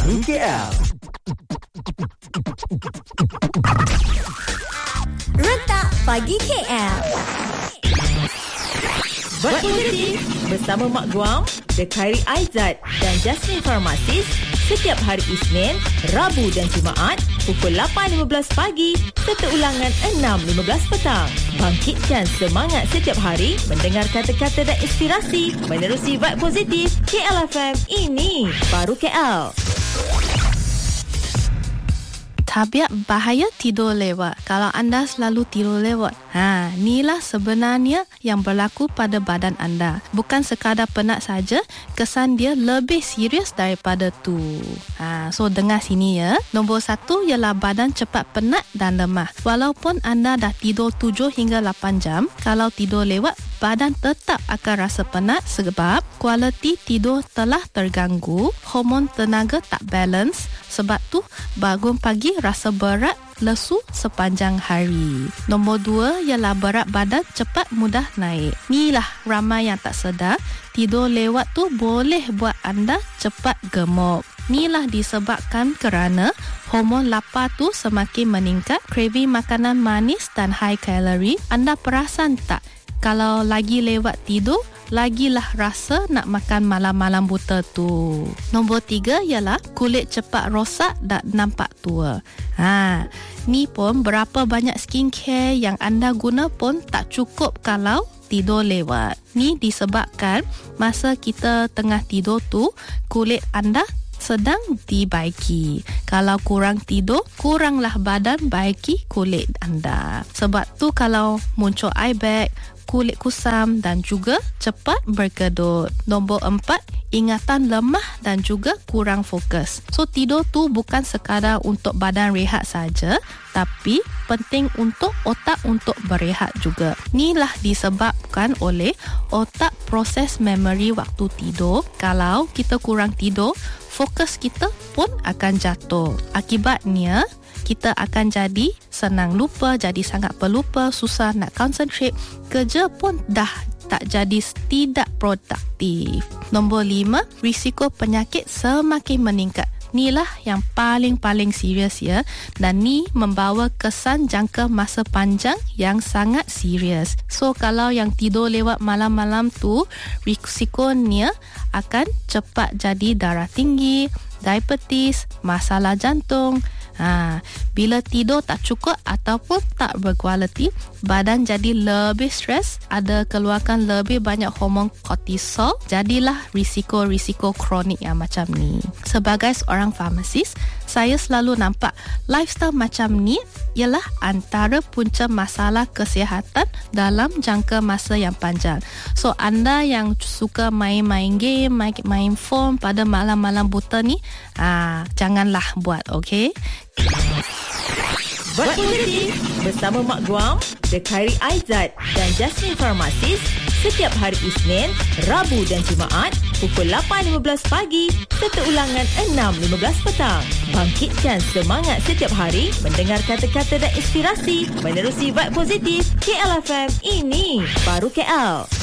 Baru KL. Rentak Pagi KL. Buat positif bersama Mak Guam, The Khairi Aizat dan Jasmine Pharmacist setiap hari Isnin, Rabu dan Jumaat pukul 8.15 pagi serta ulangan 6.15 petang. Bangkitkan semangat setiap hari mendengar kata-kata dan inspirasi menerusi vibe positif KL FM. Ini Baru KL. Tabiat bahaya tidur lewat. Kalau anda selalu tidur lewat, inilah sebenarnya yang berlaku pada badan anda. Bukan sekadar penat saja, kesan dia lebih serius daripada tu. So dengar sini ya. Nombor 1 ialah badan cepat penat dan lemah. Walaupun anda dah tidur 7 hingga 8 jam, kalau tidur lewat, badan tetap akan rasa penat sebab kualiti tidur telah terganggu, hormon tenaga tak balance. Sebab tu bangun pagi rasa berat, lesu sepanjang hari. Nombor 2 ialah berat badan cepat mudah naik. Inilah ramai yang tak sedar, tidur lewat tu boleh buat anda cepat gemuk. Inilah disebabkan kerana hormon lapar tu semakin meningkat, craving makanan manis dan high kalori. Anda perasan tak? Kalau lagi lewat tidur, lagilah rasa nak makan malam-malam buta tu. Nombor 3 ialah kulit cepat rosak dan nampak tua. Ni pun berapa banyak skincare yang anda guna pun tak cukup kalau tidur lewat. Ni disebabkan masa kita tengah tidur tu, kulit anda sedang dibaiki. Kalau kurang tidur, kuranglah badan baiki kulit anda. Sebab tu kalau muncul eye bag, kulit kusam dan juga cepat berkedut. Nombor 4, ingatan lemah dan juga kurang fokus. So tidur tu bukan sekadar untuk badan rehat saja, tapi penting untuk otak untuk berehat juga. Inilah disebabkan oleh otak proses memori waktu tidur. Kalau kita kurang tidur, fokus kita pun akan jatuh. Akibatnya, kita akan jadi senang lupa, jadi sangat pelupa, susah nak concentrate, kerja pun dah tak jadi tidak produktif. Nombor 5, risiko penyakit semakin meningkat. Inilah yang paling serius ya, dan ni membawa kesan jangka masa panjang yang sangat serius. So kalau yang tidur lewat malam-malam tu, risikonya akan cepat jadi darah tinggi, diabetes, masalah jantung. Bila tidur tak cukup ataupun tak berkualiti, badan jadi lebih stres, ada keluarkan lebih banyak hormon kortisol, jadilah risiko-risiko kronik yang macam ni. Sebagai seorang farmasis, saya selalu nampak lifestyle macam ni ialah antara punca masalah kesihatan dalam jangka masa yang panjang. So anda yang suka main-main game, main phone pada malam-malam buta ni, janganlah buat, okey? Buat positif bersama Mak Guam, The Khairi Aizat dan Jasmine Pharmacist setiap hari Isnin, Rabu dan Jumaat pukul 8.15 pagi serta ulangan 6.15 petang. Bangkitkan semangat setiap hari mendengar kata-kata dan inspirasi menerusi vibe positif KL FM. Ini Baru KL.